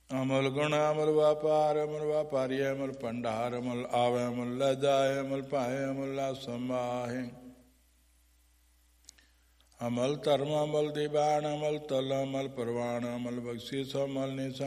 ਅਮਲ ਗੁਣ ਅਮਲ ਵਪਾਰ ਅਮਲ ਵਪਾਰੀ ਅਮਲ ਭੰਡਾਰ ਅਮਲ ਆਵੇ ਅਮਲ ਲੈ ਜਾਏ ਅਮਲ ਭਾਏ ਅਮਲ ਲਾ ਸਮਾਹੇ ਅਮਲ ਧਰਮ ਅਮਲ ਦੀਵਾਨ ਅਮਲ ਤਲ ਅਮਲ ਪ੍ਰਵਾਨ ਅਮਲ ਬਖਸ਼ਿਸ਼ ਅਮਲ ਨਿਸ਼ਾ